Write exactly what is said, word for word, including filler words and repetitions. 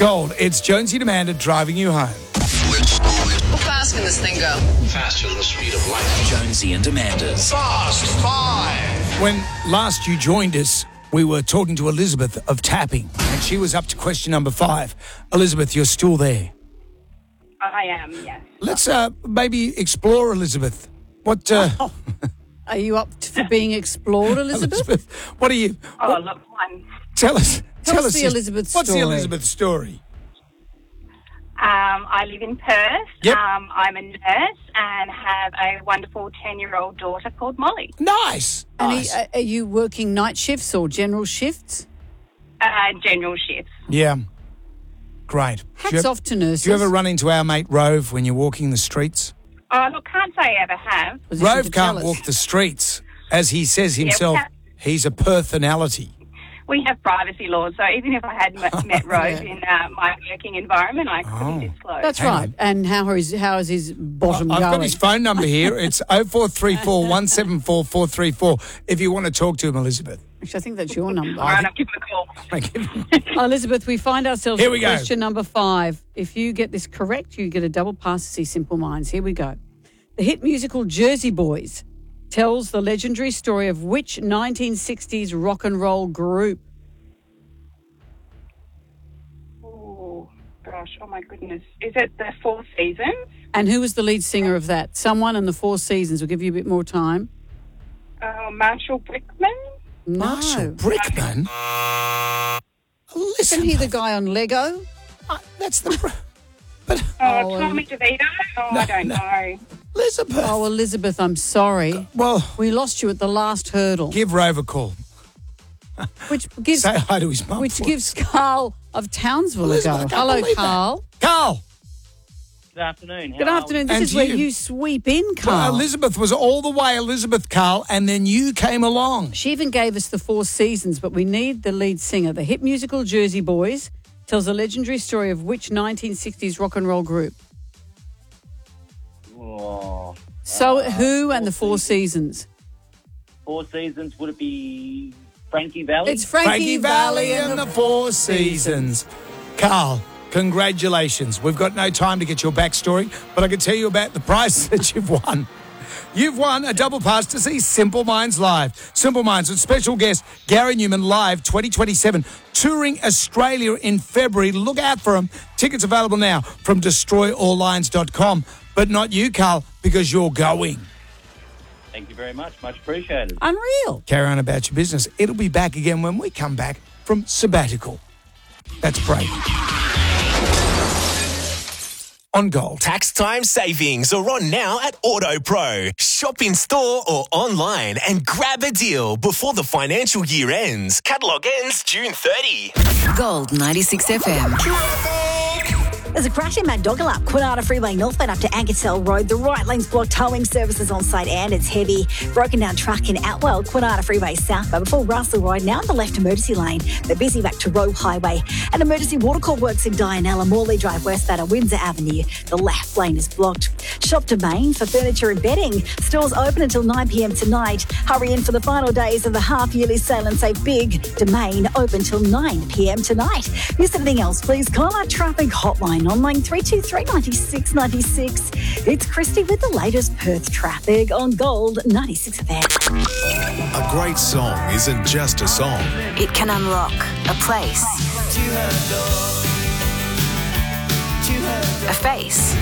Gold, it's Jonesy and Amanda driving you home. How fast can this thing go? Faster than the speed of light. Jonesy and Amanda's Fast Five. When last you joined us, we were talking to Elizabeth of Tapping, and she was up to question number five. Elizabeth, you're still there. I am, yes. Let's uh, maybe explore, Elizabeth. What, uh, Oh, are you up to, for being explored, Elizabeth? Elizabeth, what are you? Oh, what- look, one. Tell us. Tell tell us the your- Elizabeth What's the story. Elizabeth story? Um, I live in Perth. Yep. Um, I'm a nurse and have a wonderful ten-year-old daughter called Molly. Nice. And nice. are, are you working night shifts or general shifts? Uh, general shifts. Yeah. Great. Do you, Hats ever, off to nurses. do you ever run into our mate Rove when you're walking the streets? Oh, look, can't say I ever have. Position to Rove tell can't us. walk the streets. As he says himself, have- he's a personality. We have privacy laws, so even if I had met, met Rose in uh, my working environment, I couldn't Oh. disclose. That's Hang right. on. And how is how is his bottom I've going? got his phone number here. It's oh four three four, one seven four, four three four if you want to talk to him, Elizabeth. Actually, I think that's your number. All right, I'll give him a call. Thank you. Elizabeth, we find ourselves Here at we go. question number five. If you get this correct, you get a double pass to see Simple Minds. Here we go. The hit musical Jersey Boys tells the legendary story of which nineteen sixties rock and roll group? Oh, gosh. Oh, my goodness. Is it the Four Seasons? And who was the lead singer of that? Someone in the Four Seasons. We'll give you a bit more time. Uh, Marshall Brickman? No. Marshall Brickman? Listen, Isn't he the guy on Lego? uh, that's the... Br- but, Oh, Oh, Tommy DeVito? Oh, No, I don't no. know. Elizabeth. Oh, Elizabeth, I'm sorry. Well, We lost you at the last hurdle, give Rove a call. which gives Say hi to his mum. which for gives Carl of Townsville a Elizabeth, I go. can't Hello, believe that. Carl. Carl. Good afternoon. How Good are afternoon. This And is where you. you sweep in, Well, Carl. Elizabeth was all the way Elizabeth, Carl, and then you came along. She even gave us the Four Seasons, but we need the lead singer. The hit musical Jersey Boys tells a legendary story of which nineteen sixties rock and roll group? we? Oh, So uh, who and the Four Four Seasons? Four Seasons, would it be Frankie Valley? It's Frankie, Frankie Valley and the Four Seasons. Carl, congratulations. We've got no time to get your backstory, but I can tell you about the prize that you've won. You've won a double pass to see Simple Minds live. Simple Minds with special guest Gary Newman live twenty twenty-seven, touring Australia in February. Look out for them. Tickets available now from destroy all lines dot com. But not you, Carl, because you're going. Thank you very much. Much appreciated. Unreal. Carry on about your business. It'll be back again when we come back from sabbatical. That's brave. On Gold. tax time savings are on now at AutoPro. Shop in store or online and grab a deal before the financial year ends. Catalogue ends June thirtieth. Gold ninety-six F M. There's a crash in Magdoggalap, Quinata Freeway northbound up to Ankersell Road. The right lane's blocked, towing services on site and it's heavy. Broken down truck in Outwell, Quinata Freeway southbound before Russell Road, now in the left emergency lane. They're busy back to Roe Highway. And emergency watercourt works in Dianella, Morley Drive westbound at Windsor Avenue. The left lane is blocked. Shop Domain for furniture and bedding. Stores open until nine p.m. tonight. Hurry in for the final days of the half-yearly sale and save big. Domain open till nine p.m. tonight. Miss anything else, please call our traffic hotline on line three two three, nine six nine six. It's Christy with the latest Perth traffic on Gold ninety-six F M. A great song isn't just a song. It can unlock a place, a face.